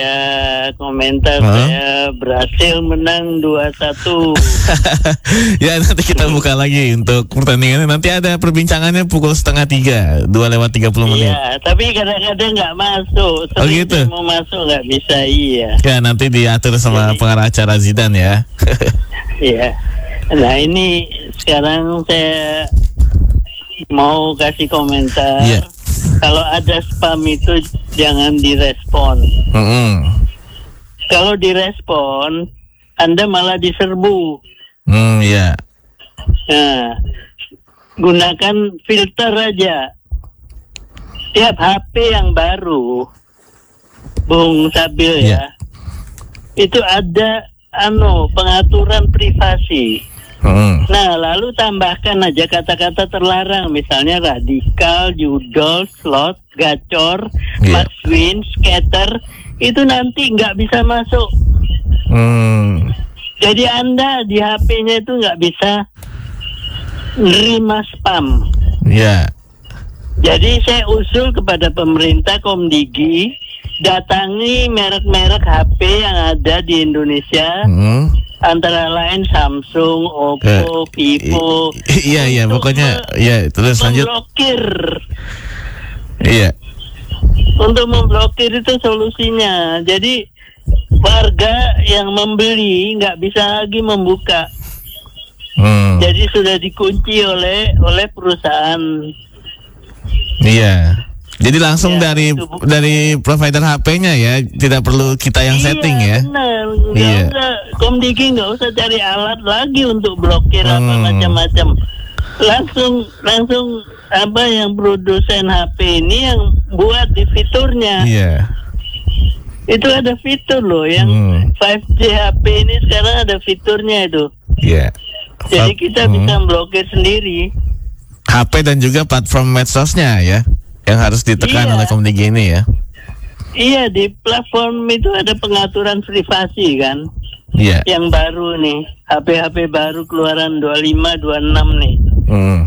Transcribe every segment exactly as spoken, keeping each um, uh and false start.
Ya, komentar huh? saya berhasil menang dua satu. Ya, nanti kita buka lagi untuk pertandingannya. Nanti ada perbincangannya pukul setengah tiga, dua lewat tiga puluh menit. Iya, tapi kadang-kadang nggak masuk. Oh gitu? Mau masuk nggak bisa, iya. Ya, nanti diatur sama Jadi, pengarah acara Zidane ya. Iya. Nah, ini sekarang saya mau kasih komentar. Iya. Kalau ada spam itu jangan direspon. Mm-hmm. Kalau direspon, Anda malah diserbu. Hmm, ya. Nah, gunakan filter aja. Tiap H P yang baru, Bung Sabil ya, Yeah. itu ada anu pengaturan privasi. Hmm. Nah, lalu tambahkan aja kata-kata terlarang, misalnya radikal, judol, slot, gacor, Yeah. maswin, scatter, itu nanti nggak bisa masuk. Hmm. Jadi Anda di H P-nya itu nggak bisa nerima spam. Ya. Jadi saya usul kepada pemerintah Komdigi, datangi merek-merek H P yang ada di Indonesia. Hmm. Antara lain Samsung, Oppo, Vivo. Iya iya pokoknya ya terus lanjut. Memblokir. Iya. Untuk memblokir itu solusinya. Jadi warga yang membeli nggak bisa lagi membuka. Hmm. Jadi sudah dikunci oleh oleh perusahaan. Iya. Jadi langsung Ya, dari itu. dari provider H P-nya ya, tidak perlu kita yang Iya, setting ya. Benar. Nggak Iya. usah, Komdigi nggak usah cari alat lagi untuk blokir apa Hmm. macam-macam. Langsung langsung apa yang produsen H P ini yang buat di fiturnya. Iya. Itu ada fitur loh yang Hmm. lima G H P ini sekarang ada fiturnya itu. Iya. Jadi kita Hmm. bisa blokir sendiri. H P dan juga platform medsosnya ya, yang harus ditekan Iya. oleh Komdigi ini ya. Iya, di platform itu ada pengaturan privasi kan. Iya. Yang baru nih, H P-H P baru keluaran dua puluh lima dua puluh enam nih. Hmm.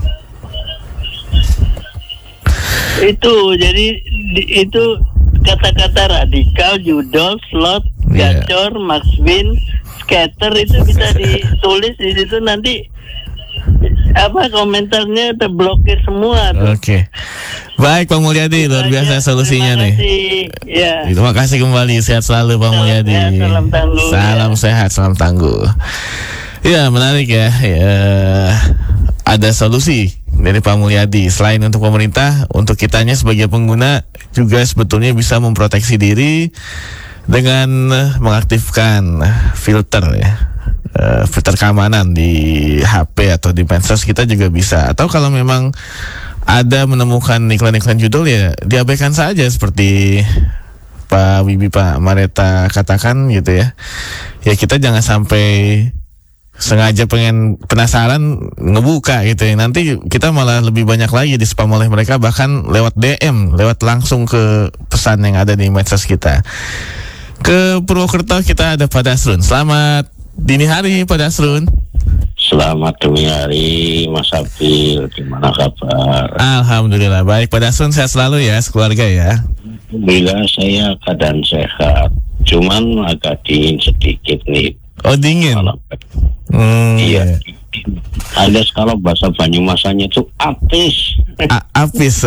Itu jadi di- itu kata-kata radikal, judol, slot, Iya. gacor, maxwin, scatter itu bisa ditulis di situ, nanti apa komentarnya terblokir semua tuh. Oke. Baik Pak Mulyadi, luar biasa solusinya Terima nih. kasih. Ya. Terima kasih kembali, sehat selalu Pak Salam Mulyadi. sehat, salam tangguh, Salam ya. sehat, salam tangguh. Ya menarik ya. Ya, ada solusi dari Pak Mulyadi. Selain untuk pemerintah, untuk kitanya sebagai pengguna juga sebetulnya bisa memproteksi diri dengan mengaktifkan filter ya. Uh, filter keamanan di H P atau di medsos kita juga bisa. Atau kalau memang ada menemukan iklan-iklan judul ya diabaikan saja seperti Pak Wibi, Pak Mareta katakan gitu ya. Ya kita jangan sampai sengaja pengen penasaran ngebuka gitu ya. Nanti kita malah lebih banyak lagi di spam oleh mereka, bahkan lewat D M, lewat langsung ke pesan yang ada di medsos kita. Ke Purwokerto kita ada Pak Dasrun. Selamat dini hari Pak Dasrun. Selamat dini hari Mas Abil, gimana kabar? Alhamdulillah baik Pak Dasrun, sehat selalu ya sekeluarga ya. Alhamdulillah saya keadaan sehat, cuman agak dingin sedikit nih. Oh dingin. Malam. Hmm, Iya. Alias kalau bahasa Banyumasannya itu apis. A- apis.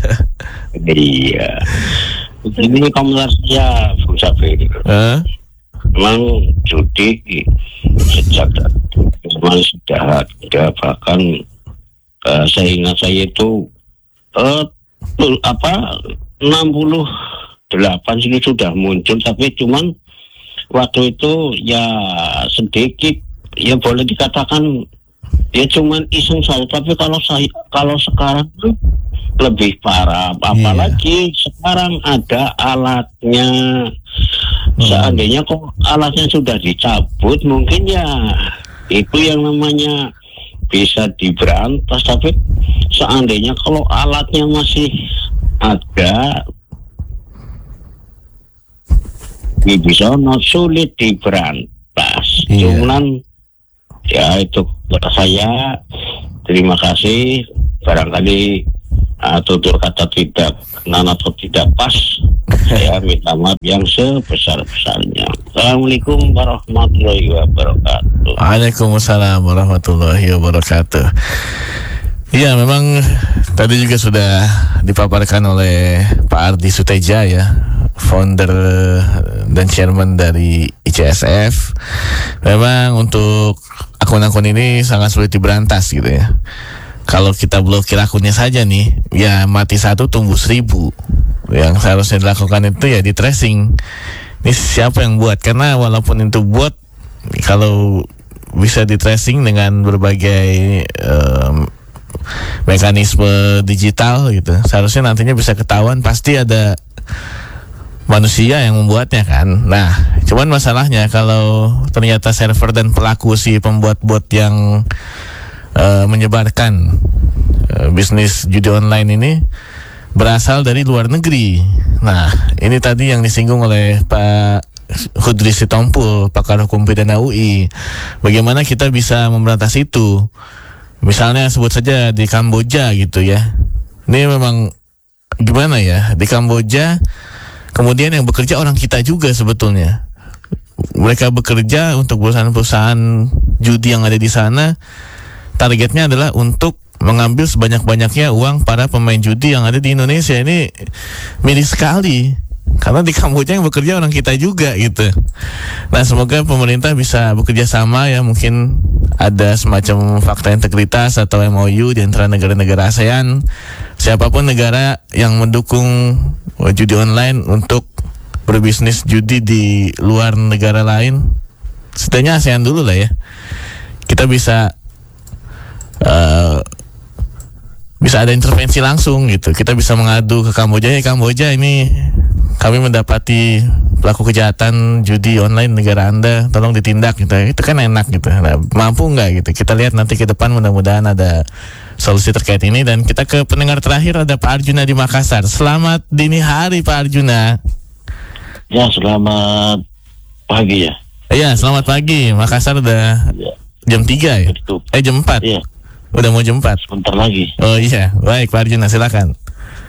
Iya. Ini komentar saya, Bung Sabil. Huh? Memang judi sejak memang sudah ada, bahkan uh, saya ingat saya itu uh, apa enam puluh delapan sini sudah muncul, tapi cuman waktu itu ya sedikit, ya boleh dikatakan ya cuman iseng saja. Tapi kalau saya kalau sekarang tuh lebih parah, apalagi yeah. Sekarang ada alatnya. Seandainya kok alatnya sudah dicabut, mungkin ya itu yang namanya bisa diberantas. Tapi seandainya kalau alatnya masih ada, ya bisa not sulit diberantas. Iya. Cuman ya itu kata saya, terima kasih. Barangkali uh, tutur kata tidak kenal atau tidak pas, saya minta maaf yang sebesar-besarnya. Assalamualaikum warahmatullahi wabarakatuh. Waalaikumsalam warahmatullahi wabarakatuh. Iya, memang tadi juga sudah dipaparkan oleh Pak Ardi Suteja ya, founder dan chairman dari I C S F. Memang untuk akun-akun ini sangat sulit diberantas gitu ya. Kalau kita blokir akunnya saja nih, ya mati satu tumbuh seribu. Yang seharusnya dilakukan itu ya di tracing. Ini siapa yang buat? Karena walaupun itu bot, kalau bisa di tracing dengan berbagai um, mekanisme digital gitu, seharusnya nantinya bisa ketahuan pasti ada manusia yang membuatnya kan. Nah, cuman masalahnya kalau ternyata server dan pelaku si pembuat bot yang uh, menyebarkan uh, bisnis judi online ini berasal dari luar negeri. Nah, ini tadi yang disinggung oleh Pak Hudri Sitompul, pakar hukum pidana U I. Bagaimana kita bisa memberantas itu? Misalnya sebut saja di Kamboja gitu ya. Ini memang gimana ya? Di Kamboja kemudian yang bekerja orang kita juga sebetulnya. Mereka bekerja untuk perusahaan-perusahaan judi yang ada di sana. Targetnya adalah untuk mengambil sebanyak-banyaknya uang para pemain judi yang ada di Indonesia. Ini miris sekali. Karena di Kamboja yang bekerja orang kita juga gitu. Nah, semoga pemerintah bisa bekerja sama ya, mungkin ada semacam fakta integritas atau M O U di antara negara-negara ASEAN. Siapapun negara yang mendukung judi online untuk berbisnis judi di luar negara lain, setidaknya ASEAN dulu lah ya. Kita bisa uh, bisa ada intervensi langsung gitu. Kita bisa mengadu ke Kamboja, ya Kamboja ini kami mendapati pelaku kejahatan judi online negara Anda, tolong ditindak gitu. Itu kan enak gitu. Nah, mampu nggak gitu? Kita lihat nanti ke depan, mudah-mudahan ada solusi terkait ini. Dan kita ke pendengar terakhir, ada Pak Arjuna di Makassar. Selamat dini hari Pak Arjuna. Ya, selamat pagi ya. Iya, selamat pagi. Makassar udah ya. jam tiga ya? Betul. Eh jam empat. Iya. Udah mau jam empat. Sebentar lagi. Oh iya, baik Pak Arjuna, silakan.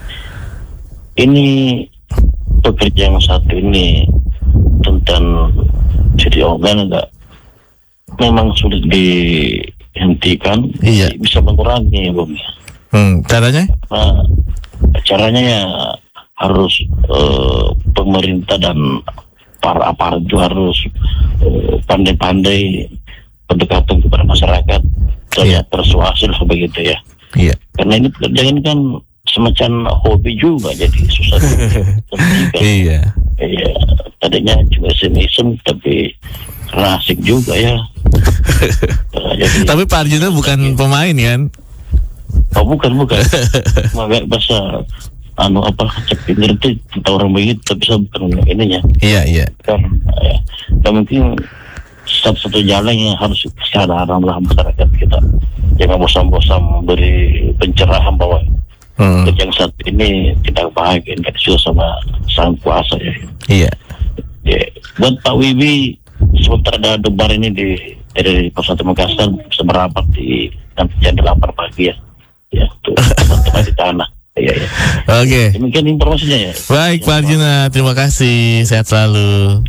Ini pekerja yang satu ini tentang judi online enggak memang sulit dihentikan. Iya. Bisa mengurangi, Bung. Hmm, caranya? Nah, caranya ya harus uh, pemerintah dan para aparat itu harus uh, pandai-pandai pendekatan kepada masyarakat, iya. Persuasif begitu ya. Iya. Karena ini pekerjaan kan semacam hobi juga, jadi susah juga. Iya. Iya. Tadinya cuma isem-isem tapi asik juga ya. Nah, jadi, tapi Pak Arjuna bukan pemain kan? Oh bukan bukan. Magak bahasa anu apa cek ngerti tentang orang begitu tapi saya bukan ininya. Iya iya. Kan ya. Dan mungkin satu-satu jalan yang harus kesadaran lah masyarakat kita. Jangan bosan-bosan memberi pencerahan bahwa hmm. yang satu ini kita bahagian kecil sama sang kuasa ya. Iya. Ya. Buat Pak Wibi, sementara ada debar ini di dari Pusat Makassar bisa merapat di jam delapan pagi ya. Ya, tuh teman-teman di tanah. Iya ya. Oke. Okay. Demikian informasinya ya. Baik Pak Arjuna, terima kasih. Sehat selalu.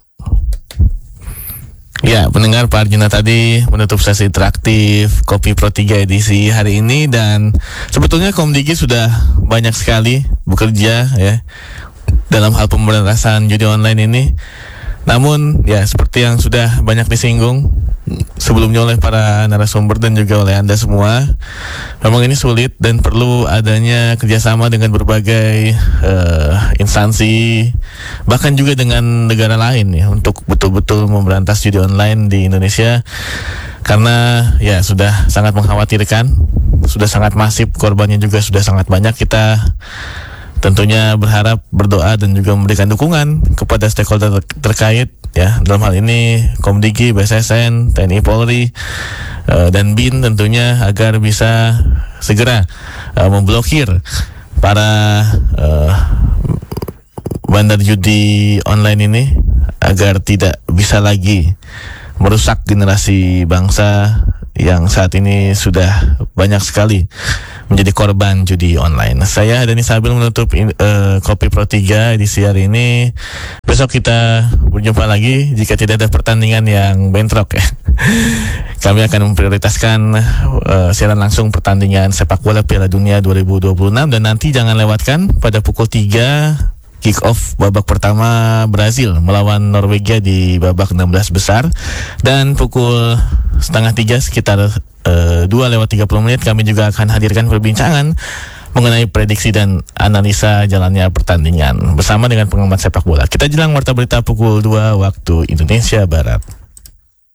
Ya, pendengar, Pak Arjuna tadi menutup sesi interaktif Kopi Pro tiga edisi hari ini. Dan sebetulnya Komdigi sudah banyak sekali bekerja ya dalam hal pemberantasan judi online ini. Namun ya seperti yang sudah banyak disinggung sebelumnya oleh para narasumber dan juga oleh Anda semua, memang ini sulit dan perlu adanya kerjasama dengan berbagai uh, instansi, bahkan juga dengan negara lain ya, untuk betul-betul memberantas judi online di Indonesia. Karena ya sudah sangat mengkhawatirkan, sudah sangat masif, korbannya juga sudah sangat banyak. Kita tentunya berharap, berdoa dan juga memberikan dukungan kepada stakeholder terkait ya, dalam hal ini Komdigi, B S S N, T N I Polri, uh, dan B I N tentunya, agar bisa segera uh, memblokir para uh, bandar judi online ini agar tidak bisa lagi merusak generasi bangsa yang saat ini sudah banyak sekali menjadi korban judi online. Saya Dani Sabil menutup in, uh, Kopi Pro tiga edisi hari ini. Besok kita berjumpa lagi jika tidak ada pertandingan yang bentrok ya. Kami akan memprioritaskan uh, siaran langsung pertandingan sepak bola Piala Dunia dua ribu dua puluh enam, dan nanti jangan lewatkan pada pukul tiga kick off babak pertama Brazil melawan Norwegia di babak enam belas besar, dan pukul setengah tiga sekitar uh, dua lewat tiga puluh menit kami juga akan hadirkan perbincangan mengenai prediksi dan analisa jalannya pertandingan bersama dengan pengamat sepak bola. Kita jelang warta berita pukul dua waktu Indonesia Barat.